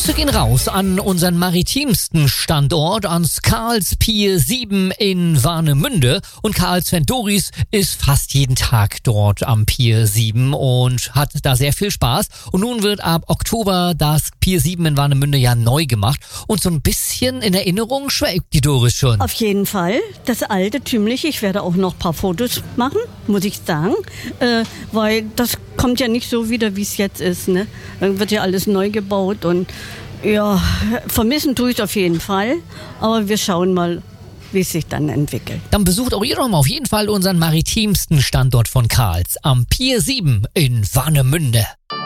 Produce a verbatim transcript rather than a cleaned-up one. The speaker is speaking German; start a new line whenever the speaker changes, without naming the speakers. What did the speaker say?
Grüße gehen raus an unseren maritimsten Standort, ans Karls Pier sieben in Warnemünde. Und Karl Sven Doris ist fast jeden Tag dort am Pier sieben und hat da sehr viel Spaß. Und nun wird ab Oktober das Pier sieben in Warnemünde ja neu gemacht. Und so ein bisschen in Erinnerung schwelgt die Doris schon.
Auf jeden Fall. Das alte, tümliche. Ich werde auch noch ein paar Fotos machen, muss ich sagen. Äh, weil das kommt ja nicht so wieder, wie es jetzt ist. Ne? Dann wird ja alles neu gebaut und ja, vermissen tue ich es auf jeden Fall. Aber wir schauen mal, wie es sich dann entwickelt.
Dann besucht auch ihr doch mal auf jeden Fall unseren maritimsten Standort von Karls am Pier sieben in Warnemünde.